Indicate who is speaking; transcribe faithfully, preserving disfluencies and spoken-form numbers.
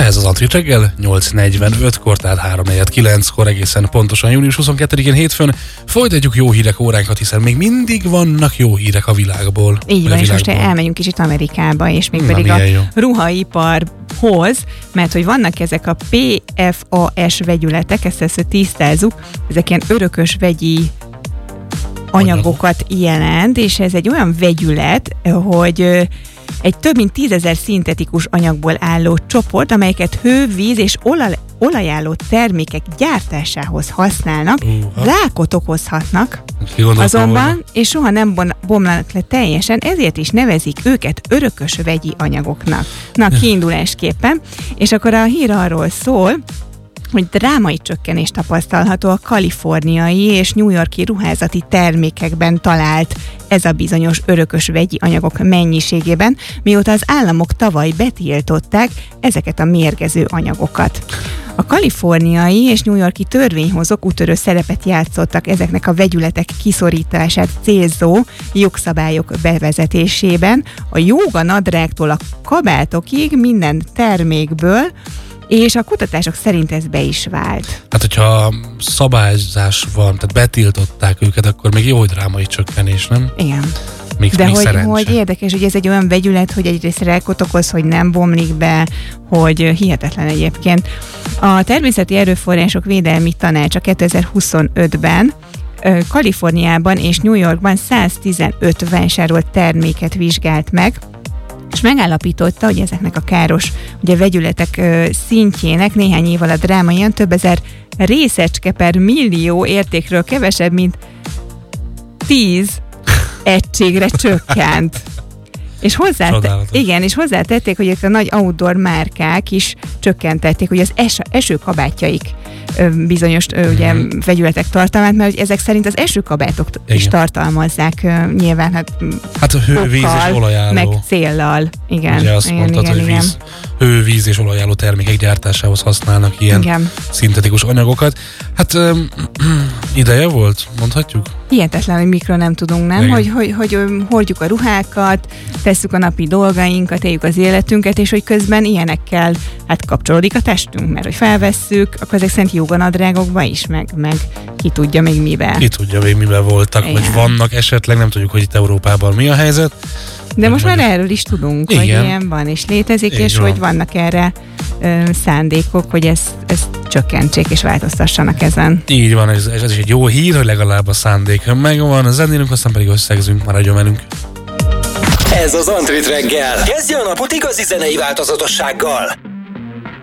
Speaker 1: Ez az Antrit reggel, nyolc negyvenötkor, tehát három negyvenkilenckor, egészen pontosan június huszonkettedikén hétfőn folytatjuk jó hírek óránkat, hiszen még mindig vannak jó hírek a világból.
Speaker 2: Így van, és most elmegyünk kicsit Amerikába, és még
Speaker 1: Na,
Speaker 2: pedig a
Speaker 1: jó.
Speaker 2: ruhaiparhoz, mert hogy vannak ezek a pé ef á es vegyületek, ezt, ezt tisztázzuk, ezek ilyen örökös vegyi anyagokat jelent, és ez egy olyan vegyület, hogy egy több mint tízezer szintetikus anyagból álló csoport, amelyeket hő, víz és olaj, olajálló termékek gyártásához használnak, uh-huh. rákot okozhatnak, azonban, és soha nem bomlanak le teljesen, ezért is nevezik őket örökös vegyi anyagoknak. Na, kiindulásképpen, és akkor a hír arról szól, hogy drámai csökkenés tapasztalható a kaliforniai és New York-i ruházati termékekben talált ez a bizonyos örökös vegyi anyagok mennyiségében, mióta az államok tavaly betiltották ezeket a mérgező anyagokat. A kaliforniai és New York-i törvényhozók úttörő szerepet játszottak ezeknek a vegyületek kiszorítását célzó jogszabályok bevezetésében, a jóganadrágtól a kabátokig minden termékből, és a kutatások szerint ez be is vált.
Speaker 1: Hát, hogyha szabályzás van, tehát betiltották őket, akkor még jó, hogy drámai csökkenés, nem?
Speaker 2: Igen.
Speaker 1: Még,
Speaker 2: De
Speaker 1: még
Speaker 2: hogy,
Speaker 1: szerencse.
Speaker 2: hogy érdekes, hogy ez egy olyan vegyület, hogy egyrészt rákot okoz, hogy nem bomlik be, hogy hihetetlen egyébként. A Természeti Erőforrások Védelmi Tanácsa kétezer-huszonötben Kaliforniában és New Yorkban száztizenöt vásárolt terméket vizsgált meg, és megállapította, hogy ezeknek a káros ugye, vegyületek ö, szintjének néhány év alatt drámaian több ezer részecske per millió értékről kevesebb, mint tíz egységre csökkent. És hozzá, igen, és hozzátették, hogy a nagy outdoor márkák is csökkentették, hogy az es, esőkabátjaik ö, bizonyos ö, ugye, mm-hmm. vegyületek tartalmát, mert hogy ezek szerint az esőkabátok igen. is tartalmazzák ö, nyilván, hát,
Speaker 1: hát a hő, víz és olajálló.
Speaker 2: Meg céllal. Igen,
Speaker 1: ugye azt
Speaker 2: igen,
Speaker 1: mondtad,
Speaker 2: igen,
Speaker 1: hogy
Speaker 2: igen.
Speaker 1: Víz, hő, víz és olajálló termékek gyártásához használnak ilyen igen. szintetikus anyagokat. Hát öm, ideje volt, mondhatjuk?
Speaker 2: Hihetetlen, hogy mikről nem tudunk, nem? Hogy, hogy, hogy, hogy hordjuk a ruhákat, tesszük a napi dolgainkat, éljük az életünket, és hogy közben ilyenekkel hát kapcsolódik a testünk, mert hogy felvesszük, akkor ezek szerint jóganadrágokba is, meg, meg ki tudja még mivel.
Speaker 1: Ki tudja még mivel voltak, igen. vagy vannak esetleg, nem tudjuk, hogy itt Európában mi a helyzet.
Speaker 2: De most már erről is tudunk, igen. hogy ilyen van és létezik, igen. és hogy vannak erre ö, szándékok, hogy ezt, ezt csökkentsék és változtassanak ezen.
Speaker 1: Így van, ez, ez is egy jó hír, hogy legalább a szándék megvan, zenélünk, aztán pedig összegzünk, maradjon velünk.
Speaker 3: Ez az Antrit reggel. Kezdje a napot igazi zenei változatossággal.